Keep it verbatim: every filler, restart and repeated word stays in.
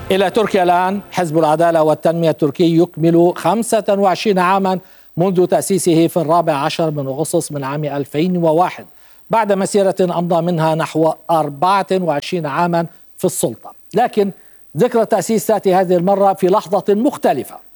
إلى تركيا الآن. حزب العدالة والتنمية التركي يكمل خمسة وعشرين عاما منذ تأسيسه في الرابع عشر من أغسطس من عام ألفين وواحد، بعد مسيرة أمضى منها نحو أربعة وعشرين عاما في السلطة. لكن ذكرى التأسيس تأتي هذه المرة في لحظة مختلفة،